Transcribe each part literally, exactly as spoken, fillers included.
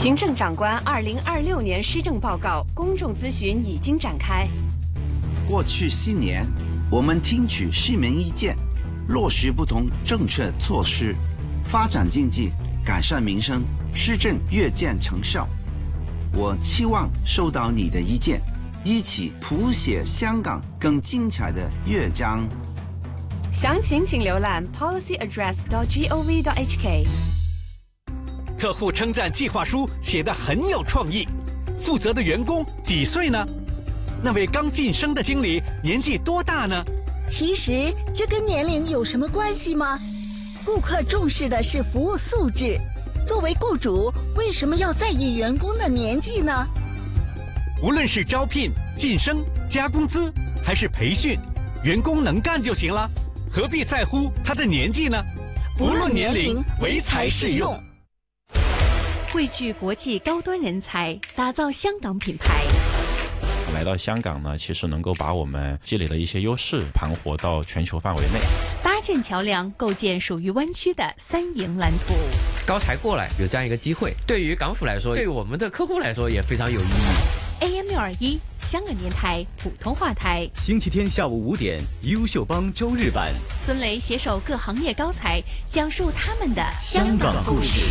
行政长官二零二六年施政报告公众咨询已经展开。 过去新年，我们听取市民意见，落实不同政策措施，发展经济，改善民生，施政越见成效。我期望收到你的意见，一起谱写香港更精彩的乐章。 详情请浏览 policy address dot gov dot h k。 客户称赞计划书写得很有创意。负责的员工几岁呢？那位刚晋升的经理年纪多大呢？ 其实这跟年龄有什么关系吗？顾客重视的是服务素质，作为雇主，为什么要在意员工的年纪呢？ 无论是招聘、晋升、加工资，还是培训，员工能干就行了，何必在乎他的年纪呢？不论年龄，唯才是用。 汇聚国际高端人才，打造香港品牌。 来到香港呢，其实能够把我们积累的一些优势盘活到全球范围内， 搭建桥梁，构建属于湾区的三赢蓝图。 高才过来有这样一个机会，对于港府来说，对于我们的客户来说也非常有意义。 A M 六二一香港电台普通话台， 星期天下午五点，优秀帮周日版， 孙雷携手各行业高才，讲述他们的香港故事。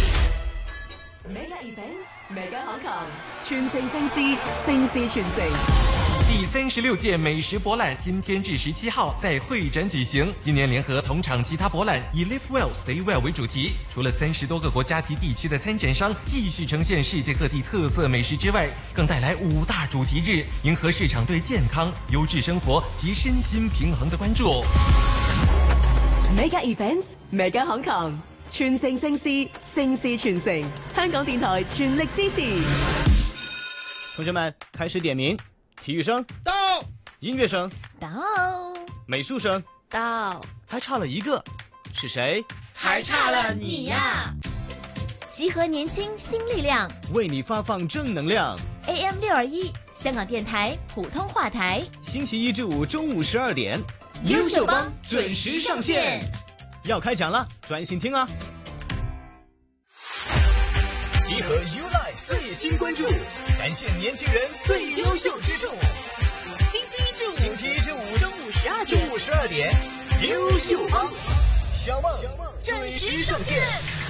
Mega Events，Mega Hong Kong，全城盛事，盛事全城。 第三十六届美食博览今天至十七号在会展举行。今年联合同场其他博览，以 Live Well Stay Well 为主题，除了三十多个国家及地区的参展商继续呈现世界各地特色美食之外，更带来五大主题日，迎合市场对健康、优质生活及身心平衡的关注。 Mega Events，Mega Hong Kong。全城盛事，盛事全城。香港電台全力支持。 同學們開始點名，體育生到，音樂生到， 美術生到， 還差了一個，是誰？ 還差了你呀！ 集合年輕新力量， 為你發放正能量。 A M 六二一香港電台普通話台， 星期一至五中午十二點， 優秀幫準時上線。 要開講了，專心聽啊！集合 U Life 最新關注，展現年輕人最優秀之處。 星期一至五， 星期一至五中午十二點， 中午十二點，優秀幫小夢準時上線。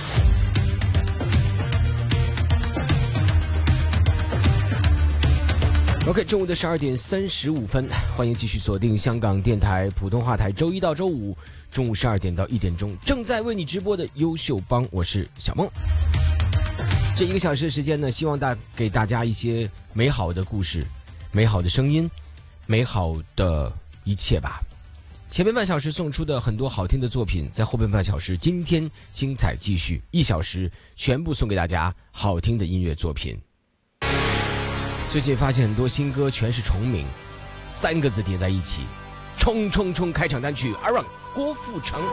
OK， 中午的十二點三十五分，歡迎繼續鎖定香港電台普通話台，周一到周五中午十二點到一點鐘正在為你直播的優秀幫，我是小夢。這一個小時的時間呢，希望大給大家一些美好的故事，美好的聲音，美好的一切吧。前面半小時送出的很多好聽的作品，在後半半小時今天精彩繼續，一小時全部送給大家好聽的音樂作品。最近發現很多新歌全是重名，三個字疊在一起，衝衝衝開場單曲 Aaron 郭富城。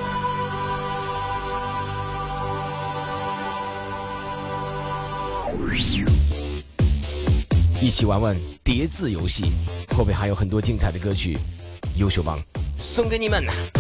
一起玩玩疊字遊戲，後面還有很多精彩的歌曲，優秀幫送給你們。